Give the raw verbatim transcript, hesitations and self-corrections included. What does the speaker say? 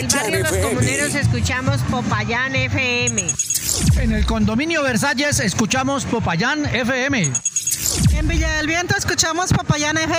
barrio Los Comuneros escuchamos Popayán F M. En el condominio Versalles escuchamos Popayán F M. En Villa del Viento escuchamos Popayán F M.